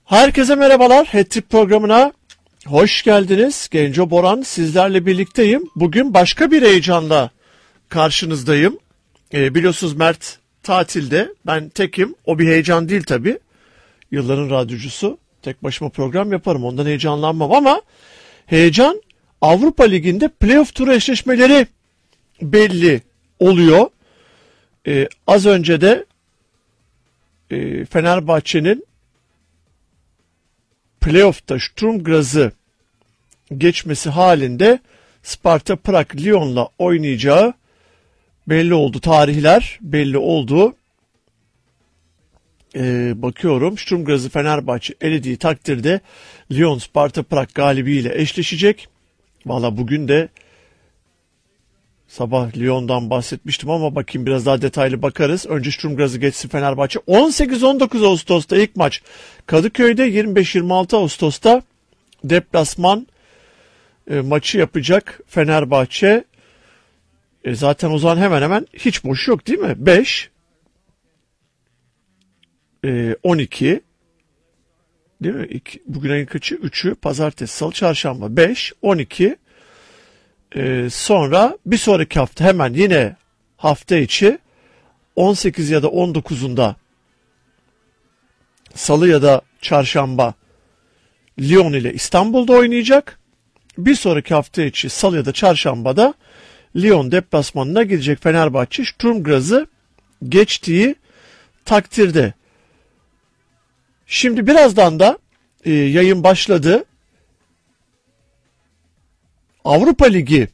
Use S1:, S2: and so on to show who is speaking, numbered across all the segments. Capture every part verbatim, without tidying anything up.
S1: Herkese merhabalar. Hat-Trick programına hoş geldiniz. Genco Boran sizlerle birlikteyim. Bugün başka bir heyecanla karşınızdayım. Ee, biliyorsunuz Mert tatilde. Ben tekim. O bir heyecan değil tabii. Yılların radyocusu. Tek başıma program yaparım. Ondan heyecanlanmam ama heyecan Avrupa Ligi'nde playoff turu eşleşmeleri belli oluyor. Ee, az önce de e, Fenerbahçe'nin playoff'ta Sturm Graz'ı geçmesi halinde Sparta Prag Lyon'la oynayacağı belli oldu. Tarihler belli oldu. Ee, bakıyorum Sturm Graz'ı Fenerbahçe elediği takdirde Lyon Sparta Prag galibiyle eşleşecek. Valla bugün de sabah Lyon'dan bahsetmiştim ama bakayım biraz daha detaylı bakarız. Önce Sturm Graz'ı geçsin Fenerbahçe. on sekiz on dokuz Ağustos'ta ilk maç Kadıköy'de, yirmi beş yirmi altı Ağustos'ta deplasman e, maçı yapacak Fenerbahçe. E, zaten o zaman hemen hemen hiç boş yok değil mi? beş, e, on iki değil mi? İki, bugün ayın kaçı? üçü pazartesi, salı, çarşamba. beş, on iki Ee, sonra bir sonraki hafta hemen yine hafta içi on sekiz ya da on dokuzunda salı ya da çarşamba Lyon ile İstanbul'da oynayacak. Bir sonraki hafta içi salı ya da çarşambada Lyon deplasmanına gidecek Fenerbahçe Sturm Graz'ı geçtiği takdirde. Şimdi birazdan da e, yayın başladı. Avrupa Ligi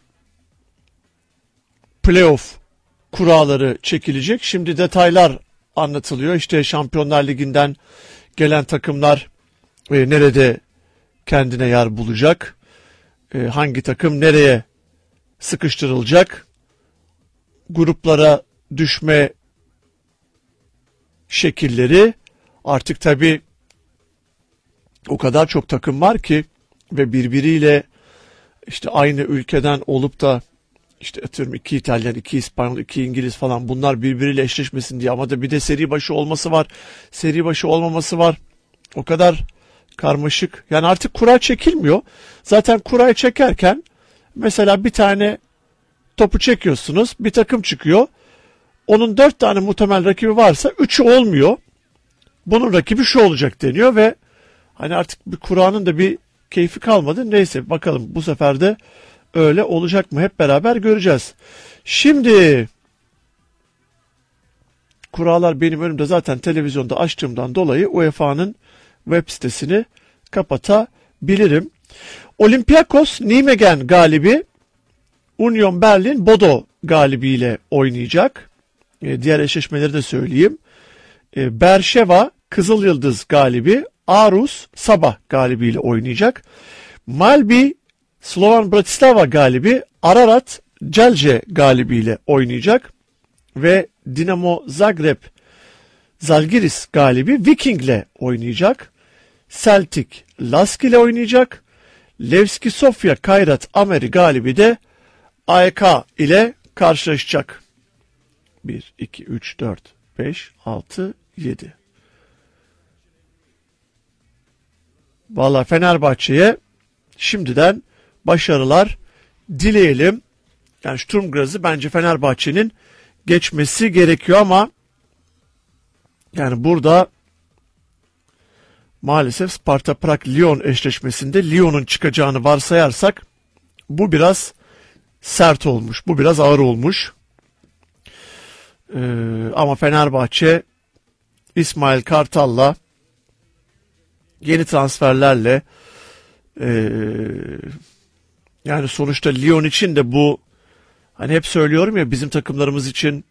S1: playoff kuralları çekilecek. Şimdi detaylar anlatılıyor. İşte Şampiyonlar Ligi'nden gelen takımlar e, nerede kendine yer bulacak? E, hangi takım nereye sıkıştırılacak? Gruplara düşme şekilleri. Artık tabii o kadar çok takım var ki ve birbiriyle İşte aynı ülkeden olup da işte atıyorum iki İtalyan, iki İspanyol, iki İngiliz falan bunlar birbiriyle eşleşmesin diye ama da bir de seri başı olması var, seri başı olmaması var. O kadar karmaşık. Yani artık kura çekilmiyor. Zaten kurayı çekerken mesela bir tane topu çekiyorsunuz, bir takım çıkıyor. Onun dört tane muhtemel rakibi varsa üçü olmuyor. Bunun rakibi şu olacak deniyor ve hani artık bir kuranın da bir keyfi kalmadı. Neyse bakalım bu sefer de öyle olacak mı? Hep beraber göreceğiz. Şimdi kurallar benim önümde zaten televizyonda açtığımdan dolayı U E F A'nın web sitesini kapatabilirim. Olympiakos Nijmegen galibi Union Berlin Bodo galibiyle oynayacak. E, diğer eşleşmeleri de söyleyeyim. E, Berşeva Kızıl Yıldız galibi Aarhus Sabah galibiyle oynayacak. Malbi Slovan Bratislava galibi Ararat Celje galibiyle oynayacak. Ve Dinamo Zagreb Zalgiris galibi Viking'le oynayacak. Celtic Lask ile oynayacak. Levski Sofia Kayrat Ameri galibi de A E K ile karşılaşacak. bir, iki, üç, dört, beş, altı, yedi. Vallahi Fenerbahçe'ye şimdiden başarılar dileyelim. Yani Sturm Graz'ı bence Fenerbahçe'nin geçmesi gerekiyor ama yani burada maalesef Sparta Prag Lyon eşleşmesinde Lyon'un çıkacağını varsayarsak bu biraz sert olmuş. Bu biraz ağır olmuş. Ee, ama Fenerbahçe İsmail Kartal'la yeni transferlerle ee, yani sonuçta Lyon için de bu hani hep söylüyorum ya bizim takımlarımız için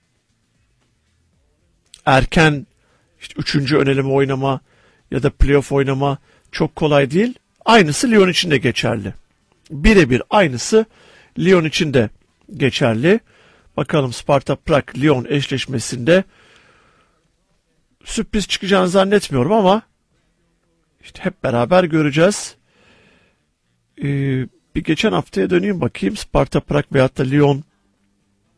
S1: erken işte üçüncü öneleme oynama ya da playoff oynama çok kolay değil. Aynısı Lyon için de geçerli. Birebir aynısı Lyon için de geçerli. Bakalım Sparta Prag Lyon eşleşmesinde sürpriz çıkacağını zannetmiyorum ama İşte hep beraber göreceğiz. Ee, bir geçen haftaya döneyim bakayım. Sparta Prag veyahut da Lyon